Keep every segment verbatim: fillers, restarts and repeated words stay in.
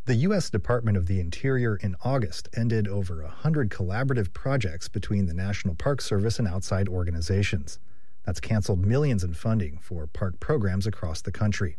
The U S Department of the Interior in August ended over one hundred collaborative projects between the National Park Service and outside organizations. That's canceled millions in funding for park programs across the country.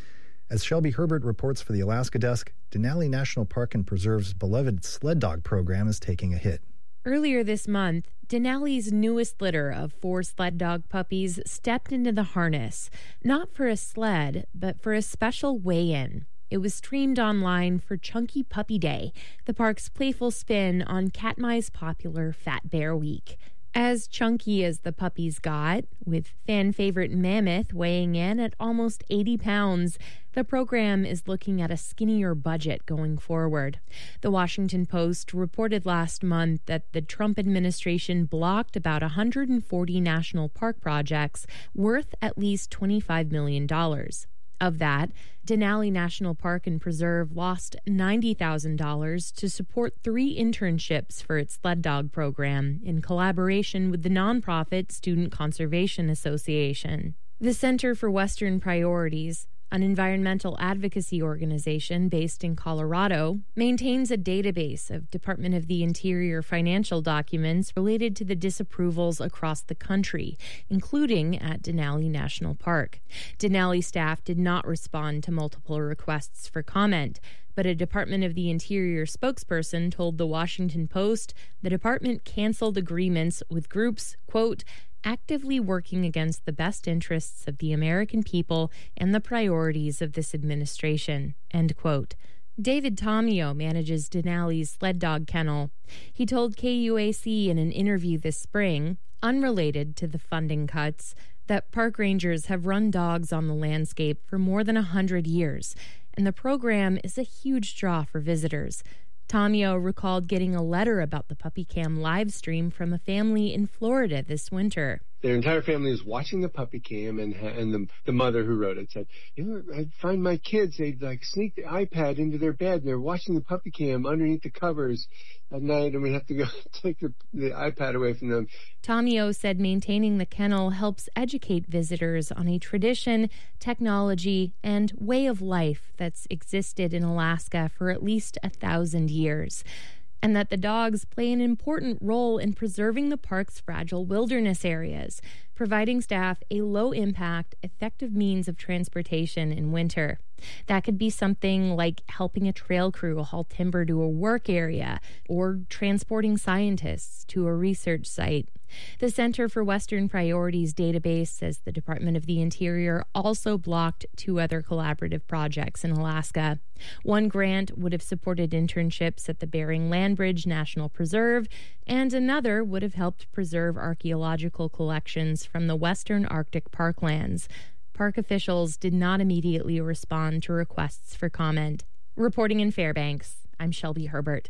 As Shelby Herbert reports for the Alaska Desk, Denali National Park and Preserve's beloved sled dog program is taking a hit. Earlier this month, Denali's newest litter of four sled dog puppies stepped into the harness, not for a sled, but for a special weigh-in. It was streamed online for Chunky Puppy Day, the park's playful spin on Katmai's popular Fat Bear Week. As chunky as the puppies got, with fan favorite Mammoth weighing in at almost eighty pounds, the program is looking at a skinnier budget going forward. The Washington Post reported last month that the Trump administration blocked about one hundred forty national park projects worth at least twenty-five million dollars. Of that, Denali National Park and Preserve lost ninety thousand dollars to support three internships for its sled dog program in collaboration with the nonprofit Student Conservation Association. The Center for Western Priorities, an environmental advocacy organization based in Colorado, maintains a database of Department of the Interior financial documents related to the disapprovals across the country, including at Denali National Park. Denali staff did not respond to multiple requests for comment, but a Department of the Interior spokesperson told the Washington Post the department canceled agreements with groups, quote, actively working against the best interests of the American people and the priorities of this administration, end quote. David Tomio manages Denali's sled dog kennel. He told K U A C in an interview this spring, unrelated to the funding cuts, that park rangers have run dogs on the landscape for more than a hundred years, and the program is a huge draw for visitors. Tomio recalled getting a letter about the Puppy Cam live stream from a family in Florida this winter. Their entire family is watching the Puppy Cam, and and the the mother who wrote it said, you know, I find my kids, they'd like sneak the iPad into their bed, and they're watching the Puppy Cam underneath the covers at night, and we have to go take the, the iPad away from them. Tomio said maintaining the kennel helps educate visitors on a tradition, technology, and way of life that's existed in Alaska for at least a thousand years, and that the dogs play an important role in preserving the park's fragile wilderness areas, providing staff a low-impact, effective means of transportation in winter. That could be something like helping a trail crew haul timber to a work area or transporting scientists to a research site. The Center for Western Priorities database says the Department of the Interior also blocked two other collaborative projects in Alaska. One grant would have supported internships at the Bering Land Bridge National Preserve, and another would have helped preserve archaeological collections from the western Arctic parklands. Park officials did not immediately respond to requests for comment. Reporting in Fairbanks, I'm Shelby Herbert.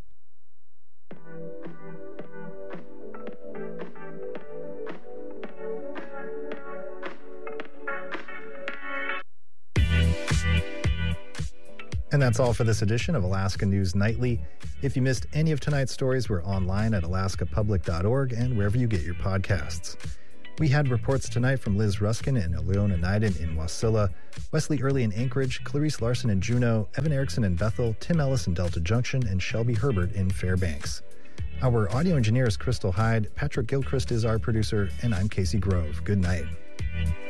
And that's all for this edition of Alaska News Nightly. If you missed any of tonight's stories, we're online at alaska public dot org and wherever you get your podcasts. We had reports tonight from Liz Ruskin and Aliona Naiden in Wasilla, Wesley Early in Anchorage, Clarice Larson in Juneau, Evan Erickson in Bethel, Tim Ellis in Delta Junction, and Shelby Herbert in Fairbanks. Our audio engineer is Crystal Hyde, Patrick Gilchrist is our producer, and I'm Casey Grove. Good night.